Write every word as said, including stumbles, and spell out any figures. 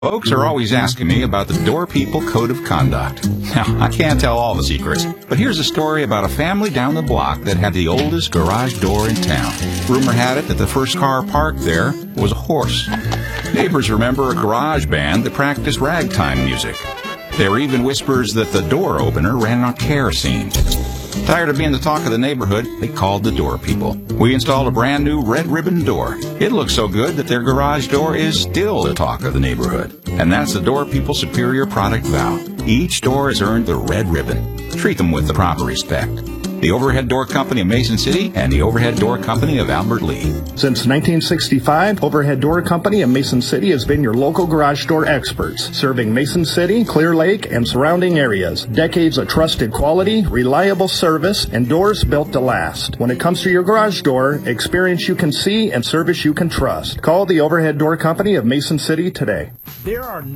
Folks are always asking me about the Door People Code of Conduct. Now, I can't tell all the secrets, but here's a story about a family down the block that had the oldest garage door in town. Rumor had it that the first car parked there was a horse. Neighbors remember a garage band that practiced ragtime music. There were even whispers that the door opener ran on kerosene. Tired of being the talk of the neighborhood, they called the Door People. We installed a brand new red ribbon door. It looks so good that their garage door is still the talk of the neighborhood. And that's the Door People Superior Product Vow. Each door has earned the red ribbon. Treat them with the proper respect. The Overhead Door Company of Mason City and the Overhead Door Company of Albert Lea. Since nineteen sixty-five, Overhead Door Company of Mason City has been your local garage door experts, serving Mason City, Clear Lake, and surrounding areas. Decades of trusted quality, reliable service, and doors built to last. When it comes to your garage door, experience you can see and service you can trust. Call the Overhead Door Company of Mason City today. There are